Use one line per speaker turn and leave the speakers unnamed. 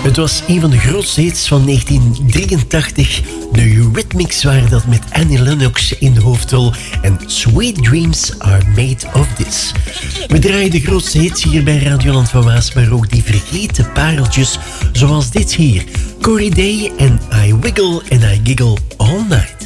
Het was een van de grootste hits van 1983. De Eurythmics waren dat met Annie Lennox in de hoofdrol. En Sweet Dreams Are Made of This. We draaien de grootste hits hier bij Radioland van Waas, maar ook die vergeten pareltjes zoals dit hier. Corey Day en I Wiggle and I Giggle All Night.